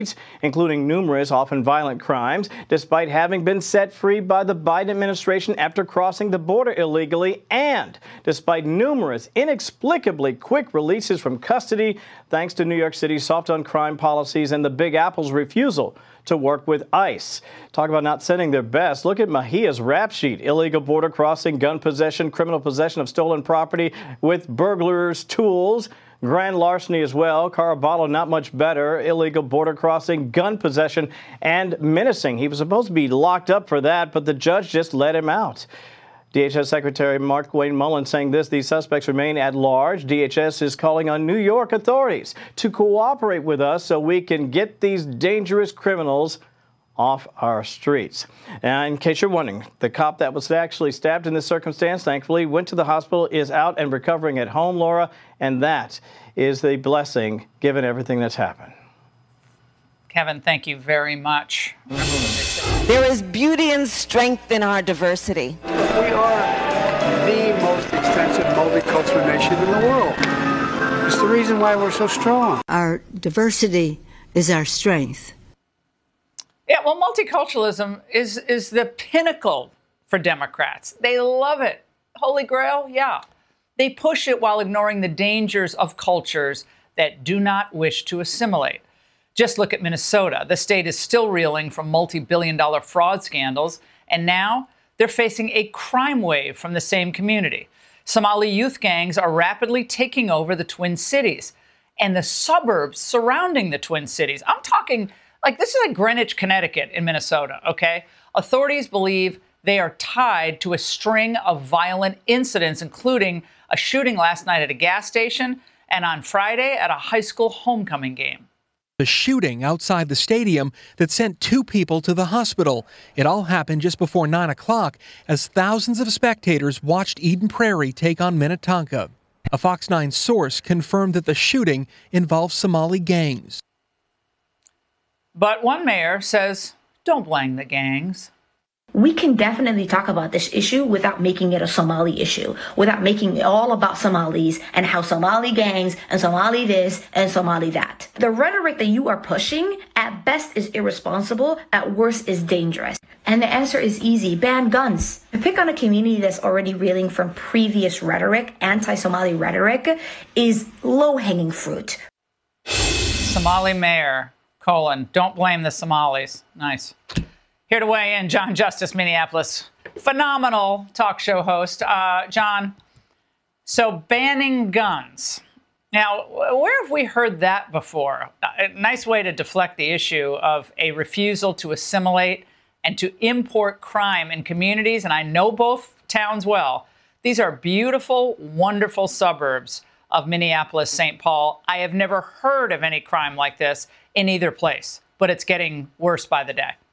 including numerous, often violent crimes, despite having been set free by the Biden administration after crossing the border illegally, and despite numerous inexplicably quick releases from custody, thanks to New York City's soft on crime policies and the Big Apple's refusal to work with ICE. Talk about not sending their best. Look at Mejia's rap sheet: illegal border crossing, gun possession, criminal possession of stolen property with burglars' tools, grand larceny as well. Caraballo, not much better. Illegal border crossing, gun possession, and menacing. He was supposed to be locked up for that, but the judge just let him out. DHS Secretary Markwayne Mullin saying this: these suspects remain at large. DHS is calling on New York authorities to cooperate with us so we can get these dangerous criminals off our streets. And in case you're wondering, the cop that was actually stabbed in this circumstance, thankfully, went to the hospital, is out and recovering at home, Laura, and that is the blessing given everything that's happened. Kevin, thank you very much. There is beauty and strength in our diversity. We are the most extensive multicultural nation in the world. It's the reason why we're so strong. Our diversity is our strength. Yeah, well, multiculturalism is the pinnacle for Democrats. They love it. Holy Grail, yeah. They push it while ignoring the dangers of cultures that do not wish to assimilate. Just look at Minnesota. The state is still reeling from multi-billion-dollar fraud scandals, and now they're facing a crime wave from the same community. Somali youth gangs are rapidly taking over the Twin Cities and the suburbs surrounding the Twin Cities. I'm talking like this is like Greenwich, Connecticut in Minnesota, okay? Authorities believe they are tied to a string of violent incidents, including a shooting last night at a gas station and on Friday at a high school homecoming game. The shooting outside the stadium that sent 2 people to the hospital. It all happened just before 9 o'clock as thousands of spectators watched Eden Prairie take on Minnetonka. A Fox 9 source confirmed that the shooting involves Somali gangs. But one mayor says, don't blame the gangs. We can definitely talk about this issue without making it a Somali issue, without making it all about Somalis and how Somali gangs and Somali this and Somali that. The rhetoric that you are pushing at best is irresponsible, at worst is dangerous. And the answer is easy: ban guns. To pick on a community that's already reeling from previous rhetoric, anti-Somali rhetoric, is low-hanging fruit. Somali mayor, don't blame the Somalis. Nice. Here to weigh in, John Justice, Minneapolis. Phenomenal talk show host. John, so banning guns. Now, where have we heard that before? A nice way to deflect the issue of a refusal to assimilate and to import crime in communities, and I know both towns well. These are beautiful, wonderful suburbs of Minneapolis, St. Paul. I have never heard of any crime like this in either place, but it's getting worse by the day.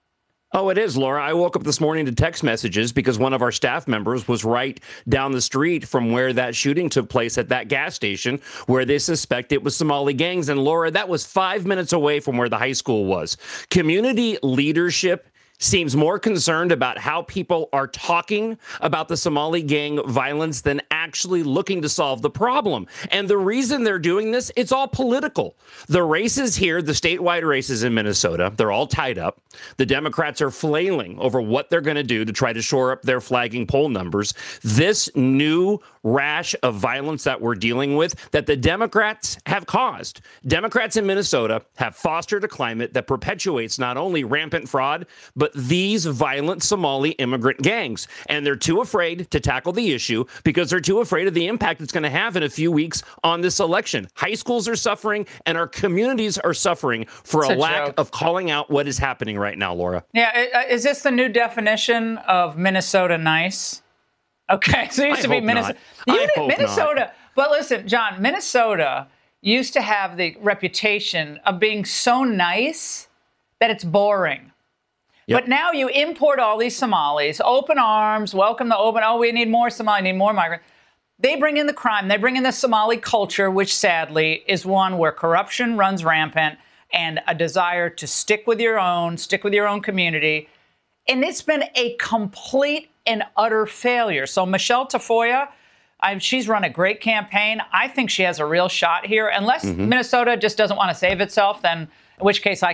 Oh, it is, Laura. I woke up this morning to text messages because one of our staff members was right down the street from where that shooting took place at that gas station where they suspect it was Somali gangs. And Laura, that was 5 minutes away from where the high school was. Community leadership seems more concerned about how people are talking about the Somali gang violence than actually looking to solve the problem. And the reason they're doing this, it's all political. The races here, the statewide races in Minnesota, they're all tied up. The Democrats are flailing over what they're going to do to try to shore up their flagging poll numbers. This new rash of violence that we're dealing with, that the Democrats have caused. Democrats in Minnesota have fostered a climate that perpetuates not only rampant fraud, but these violent Somali immigrant gangs. And they're too afraid to tackle the issue because they're too afraid of the impact it's going to have in a few weeks on this election. High schools are suffering and our communities are suffering for a lack of calling out what is happening right now, Laura. Yeah, is this the new definition of Minnesota nice? Okay, so it used to be Minnesota. Minnesota. But listen, John, Minnesota used to have the reputation of being so nice that it's boring. Yep. But now you import all these Somalis, open arms, welcome the open. Oh, we need more Somali, need more migrants. They bring in the crime. They bring in the Somali culture, which sadly is one where corruption runs rampant and a desire to stick with your own community. And it's been a complete and utter failure. So Michelle Tafoya, she's run a great campaign. I think she has a real shot here. Unless Minnesota just doesn't want to save itself, then in which case I